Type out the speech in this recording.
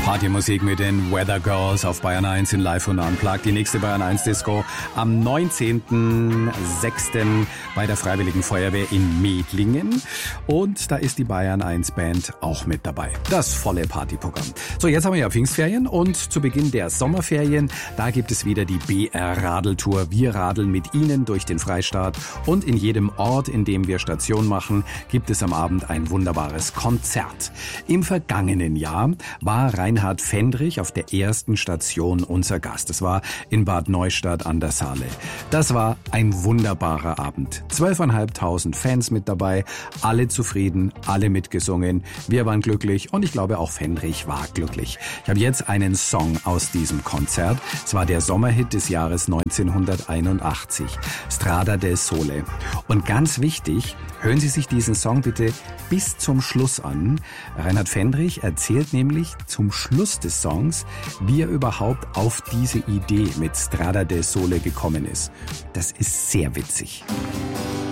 Partymusik mit den Weather Girls auf Bayern 1 in Live und Unplugged. Die nächste Bayern 1 Disco am 19.06. bei der Freiwilligen Feuerwehr in Medlingen. Und da ist die Bayern 1 Band auch mit dabei. Das volle Partyprogramm. So, jetzt haben wir ja Pfingstferien und zu Beginn der Sommerferien, da gibt es wieder die BR-Radeltour. Wir radeln mit Ihnen durch den Freistaat und in jedem Ort, in dem wir Station machen, gibt es am Abend ein wunderbares Konzert. Im vergangenen Jahr war Reinhard Fendrich auf der ersten Station unser Gast. Das war in Bad Neustadt an der Saale. Das war ein wunderbarer Abend. 12.500 Fans mit dabei, alle zufrieden, alle mitgesungen. Wir waren glücklich und ich glaube auch Fendrich war glücklich. Ich habe jetzt einen Song aus diesem Konzert. Es war der Sommerhit des Jahres 1981, Strada del Sole. Und ganz wichtig, hören Sie sich diesen Song bitte bis zum Schluss an. Reinhard Fendrich erzählt nämlich zum Schluss des Songs, wie er überhaupt auf diese Idee mit Strada del Sole gekommen ist. Das ist sehr witzig.